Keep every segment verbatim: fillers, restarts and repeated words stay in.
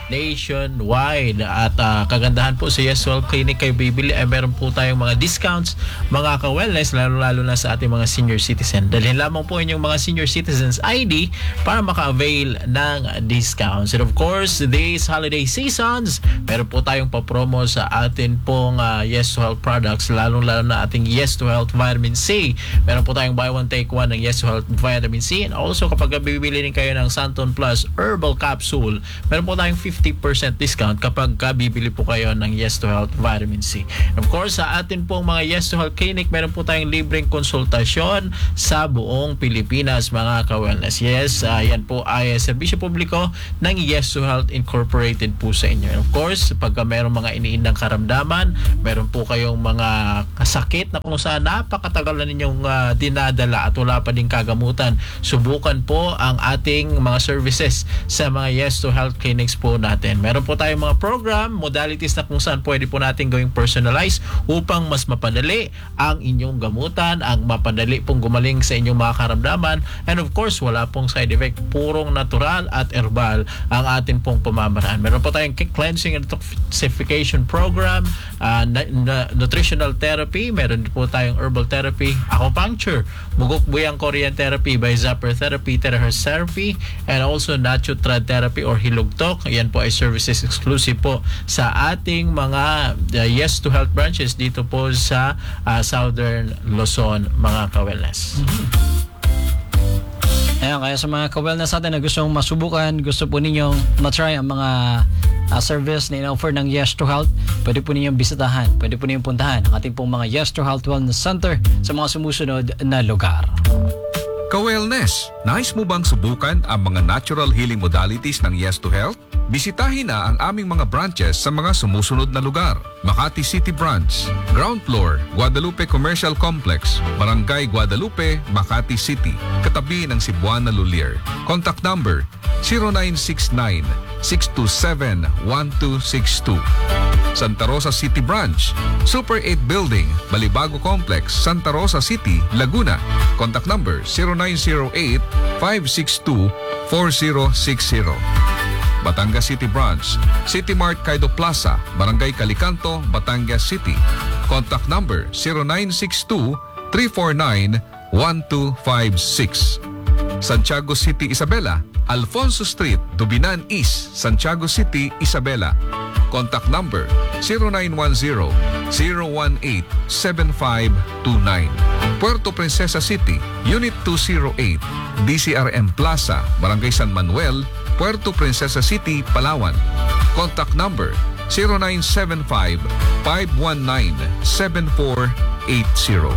nationwide. At uh, kagandahan po sa Yes Well Clinic kayo bibili ay meron po tayong mga discounts, mga ka-wellness, lalo-lalo na sa ating mga senior citizen. Dalhin lamang po inyong mga senior citizens I D para maka-avail ng discounts. And of course, these holiday seasons, meron po tayong pa-promo sa atin pong uh, Yes to Health products, lalong-lalo na ating Yes to Health Vitamin C. Meron po tayong buy one take one ng Yes to Health Vitamin C. And also, kapag bibili rin kayo ng Santon Plus Herbal Capsule, meron po tayong fifty percent discount kapag bibili po kayo ng Yes to Health Vitamin C. And of course, sa atin pong mga Yes to Health Clinic, meron po tayong libreng konsultasyon sa buong Pilipinas, mga ka-wellness. Yes, uh, yan po ay serbisyo publiko ng Yes to Health Incorporated po sa inyo. And of course, pagka meron mga iniindang karamdaman, meron po kayong mga sakit na kung saan napakatagal na ninyong uh, dinadala at wala pa din kagamutan, subukan po ang ating mga services sa mga Yes to Health Clinics po natin. Meron po tayong mga program, modalities na kung saan pwede po natin gawing personalize upang mas mapadali ang inyong gamutan, ang mapadali pong gumaling sa inyong mga karamdaman. And of course, wala pong side effect, purong natural at herbal ang atin pong pamamaraan. Meron po tayong cleansing and detoxification program, uh, na, na, nutritional therapy, meron po tayong herbal therapy, acupuncture, mugok buyang Korean therapy by Zapper therapy, terahertz therapy, and also natutrad therapy or hilugtok. Yan po ay services exclusive po sa ating mga uh, Yes to Health branches dito po sa uh, Southern Luzon, mga ka-wellness. Ayan, kaya sa mga ka-wellness natin na gustong masubukan, gusto po ninyong matry ang mga uh, service na in-offer ng Yes to Health, pwede po ninyong bisitahan, pwede po ninyong puntahan ang ating pong mga Yes to Health Wellness Center sa mga sumusunod na lugar. Ka-wellness, nais mo bang subukan ang mga natural healing modalities ng Yes to Health? Bisitahin na ang aming mga branches sa mga sumusunod na lugar. Makati City Branch, Ground Floor, Guadalupe Commercial Complex, Barangay Guadalupe, Makati City, katabi ng Cebuana Lulier. Contact number zero nine six nine, six two seven, one two six two. Santa Rosa City Branch, Super eight Building, Balibago Complex, Santa Rosa City, Laguna. Contact number zero nine zero eight, five six two, four zero six zero. Batangas City Branch, City Mart Kaido Plaza, Barangay Calicanto, Batangas City. Contact number zero nine six two, three four nine, one two five six. Santiago City, Isabela, Alfonso Street, Dubinan East, Santiago City, Isabela. Contact number zero nine one zero, zero one eight, seven five two nine. Puerto Princesa City, Unit two oh eight, D C R M Plaza, Barangay San Manuel, Puerto Princesa City, Palawan. Contact number zero nine seven five, five one nine, seven four eight zero.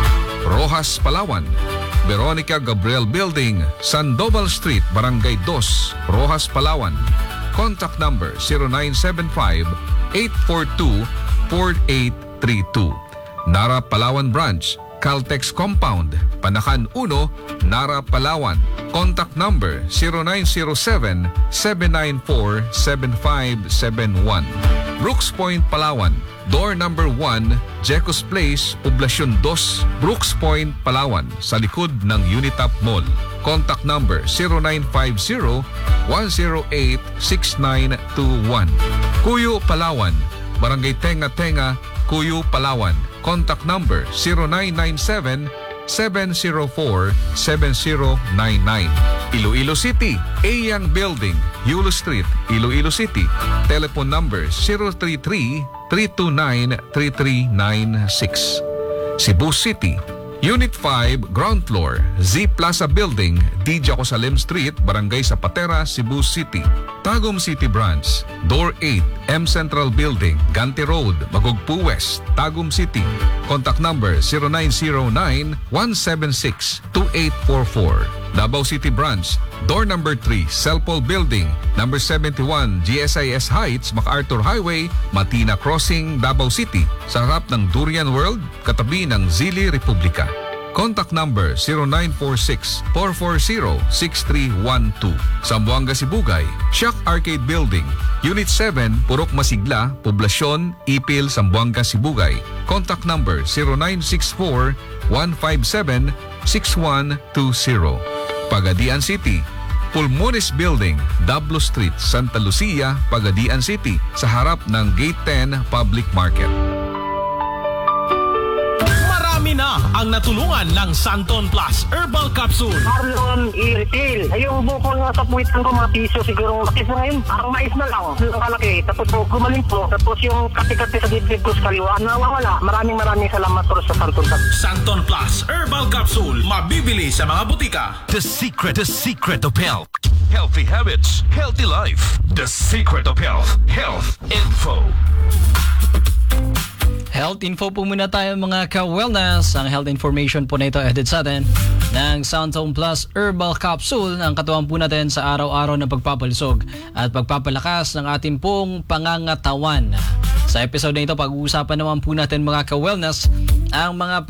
Rojas, Palawan, Veronica Gabriel Building, Sandoval Street, Barangay two, Rojas, Palawan. Contact number zero nine seven five, eight four two, four eight three two. Nara, Palawan Branch, Caltex Compound, Panakan one, Nara, Palawan. Contact number zero nine zero seven, seven nine four, seven five seven one. Brooks Point, Palawan, door number one, Jecos Place, Poblacion two, Brooks Point, Palawan, sa likod ng Unitap Mall. Contact number zero nine five zero, one zero eight, six nine two one. Cuyo, Palawan, Barangay Tenga Tenga, Cuyo, Palawan. Contact number zero nine nine seven, seven zero four, seven zero nine nine. Iloilo City, Ayang Building, Yulo Street, Iloilo City. Telephone number zero three three, three two nine, three three nine six. Cebu City, Unit five, Ground Floor, Z Plaza Building, D. Jacosalem Street, Barangay Zapatera, Cebu City. Tagum City Branch, Door eight, M Central Building, Ganti Road, Magugpo West, Tagum City. Contact number zero nine zero nine, one seven six, two eight four four. Davao City Branch, Door number three, Selpol Building, number seventy-one, G S I S Heights, MacArthur Highway, Matina Crossing, Davao City, sa harap ng Durian World, katabi ng Zili Republika. Contact number zero nine four six, four four zero, six three one two. Zamboanga Sibugay, Shock Arcade Building, Unit seven, Purok Masigla, Poblacion, Ipil, Zamboanga Sibugay. Contact number zero nine six four, one five seven, six one two zero. Pagadian City, Pulmones Building, Dablo Street, Santa Lucia, Pagadian City, sa harap ng Gate ten Public Market. Marami na ang natulungan ng Santon Plus Herbal Capsule. Marlon i-retail. Ay, yung bukol nga sa puwitan ko, mga piso siguro. Kasi sa ngayon, parang mais na lang. Yung kalaki. Tapos po, gumaling po. Tapos yung kati-kati sa dibdib ko sa kaliwa, nawawala. Maraming maraming salamat po sa Santon Plus. Santon Plus Herbal Capsule. Mabibili sa mga butika. The secret, the secret of health. Healthy habits, healthy life. The secret of health. Health info. Health info po muna tayo mga ka-wellness. Ang health information po na ito added sa atin ng Santon Plus Herbal Capsule. Ang katuwang po natin sa araw-araw na pagpapalusog at pagpapalakas ng ating pong pangangatawan. Sa episode na ito, pag-uusapan naman po natin mga ka-wellness ang mga